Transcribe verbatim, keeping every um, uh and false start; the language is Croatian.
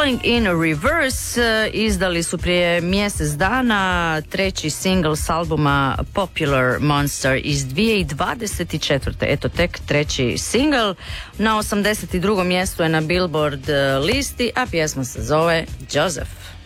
Falling in Reverse uh, izdali su prije mjesec dana treći single s albuma Popular Monster iz dvije tisuće dvadeset četvrte. Eto, tek treći single. Na osamdeset drugom mjestu je na Billboard listi, a pjesma se zove Joseph.